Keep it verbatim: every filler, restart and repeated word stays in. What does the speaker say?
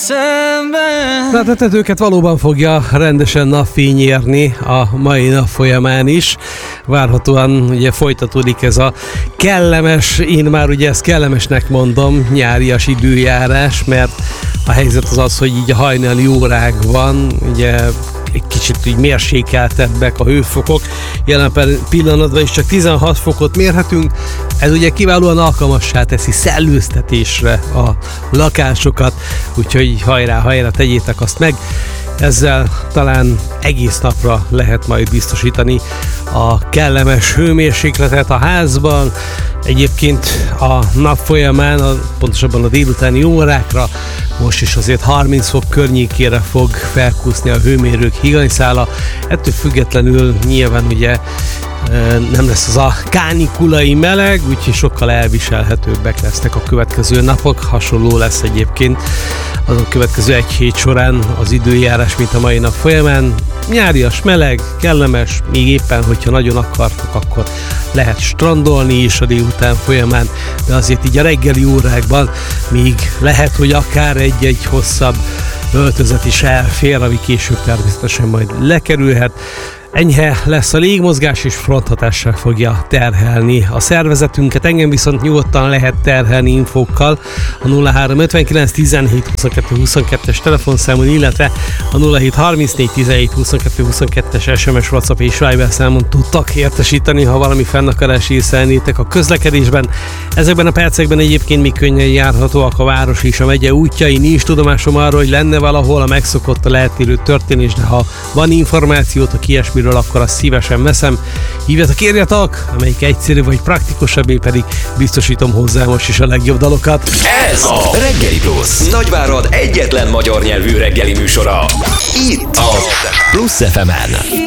szemben. Tehát a tetőket valóban fogja rendesen napfény érni a mai nap folyamán is. Várhatóan ugye folytatódik ez a kellemes, én már ugye ezt kellemesnek mondom, nyárias időjárás, mert a helyzet az az, hogy így a hajnali órákban ugye egy kicsit így mérsékeltebbek a hőfokok. Jelen pillanatban is csak tizenhat fokot mérhetünk. Ez ugye kiválóan alkalmassá teszi szellőztetésre a lakásokat, úgyhogy hajrá, hajrá, tegyétek azt meg. Ezzel talán egész napra lehet majd biztosítani a kellemes hőmérsékletet a házban. Egyébként a nap folyamán, a, pontosabban a délutáni órákra most is azért harminc fok környékére fog felkúszni a hőmérők higanyszála. Ettől függetlenül nyilván ugye nem lesz az a kánikulai meleg, úgyhogy sokkal elviselhetőbbek lesznek a következő napok. Hasonló lesz egyébként az a következő egy hét során az időjárás, mint a mai nap folyamán. Nyárias, meleg, kellemes, még éppen, hogyha nagyon akartok, akkor lehet strandolni is a délután folyamán, de azért így a reggeli órákban még lehet, hogy akár egy-egy hosszabb öltözet is elfér, ami később természetesen majd lekerülhet. Enyhe lesz a légmozgás, és fronthatással fogja terhelni a szervezetünket. Engem viszont nyugodtan lehet terhelni infókkal a nulla három ötvenkilenc tizenhét huszonkettő huszonkettes telefonszámon, illetve a nulla hét harmincnégy tizenhét huszonkettő huszonkettes es em es, WhatsApp és Viber számon tudtak értesíteni, ha valami fennakadást észlelnétek a közlekedésben. Ezekben a percekben egyébként még könnyen járhatóak a város és a megye útjai. Nincs tudomásom arról, hogy lenne valahol a megszokott, a eltérő történés, de ha van információtok ilyesmiről, akkor azt szívesen veszem. Hívjatok, írjatok, amelyik egyszerű vagy praktikusabb, én pedig biztosítom hozzá most is a legjobb dalokat. Ez a Reggeli Plusz, Nagyvárad egyetlen magyar nyelvű reggeli műsora. Itt a Plusz ef emen.